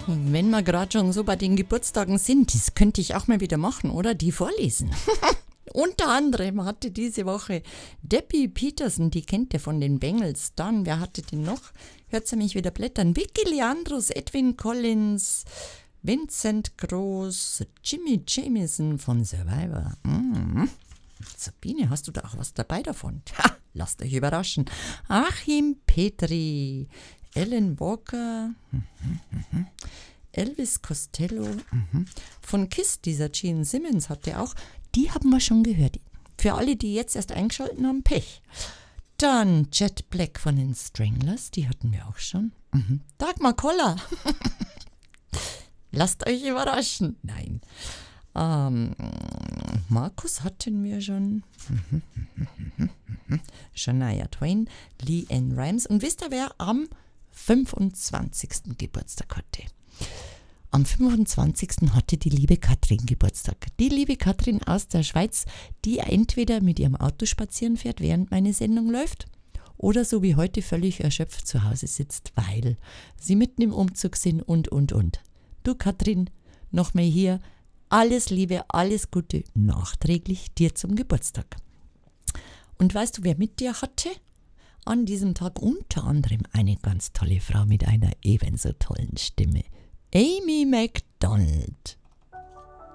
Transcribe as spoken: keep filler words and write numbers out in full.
Wenn wir gerade schon so bei den Geburtstagen sind, das könnte ich auch mal wieder machen, oder? Die vorlesen. Unter anderem hatte diese Woche Debbie Peterson, die kennt ihr von den Bengals. Dann, wer hatte den noch? Hört sie mich wieder blättern. Vicky Leandros, Edwin Collins, Vincent Groß, Jimmy Jamison von Survivor. Mm. Sabine, hast du da auch was dabei davon? Ha, lasst euch überraschen. Achim Petri, Ellen Walker, Elvis Costello, von Kiss, dieser Gene Simmons hatte auch, die haben wir schon gehört. Für alle, die jetzt erst eingeschaltet haben, Pech. Dann Jet Black von den Stranglers, die hatten wir auch schon. Mhm. Dagmar Koller. Lasst euch überraschen. Nein. Ähm, Markus hatten wir schon. Shania Twain, Lee Ann Rimes. Und wisst ihr, wer am fünfundzwanzigsten Geburtstag hatte? Am fünfundzwanzigsten hatte die liebe Katrin Geburtstag. Die liebe Katrin aus der Schweiz, die entweder mit ihrem Auto spazieren fährt, während meine Sendung läuft, oder so wie heute völlig erschöpft zu Hause sitzt, weil sie mitten im Umzug sind und, und, und. Du Katrin, noch mal hier, alles Liebe, alles Gute nachträglich dir zum Geburtstag. Und weißt du, wer mit dir hatte? An diesem Tag unter anderem eine ganz tolle Frau mit einer ebenso tollen Stimme. Amy Macdonald.